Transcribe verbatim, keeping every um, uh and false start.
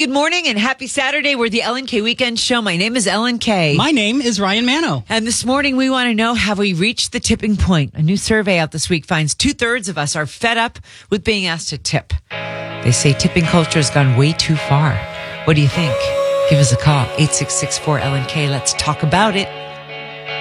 Good morning and happy Saturday. We're the Ellen K Weekend Show. My name is Ellen K. My name is Ryan Mano. And this morning we want to know, have we reached the tipping point? A new survey out this week finds two-thirds of us are fed up with being asked to tip. They say tipping culture has gone way too far. What do you think? Give us a call, eight six six four Ellen K. Let's talk about it.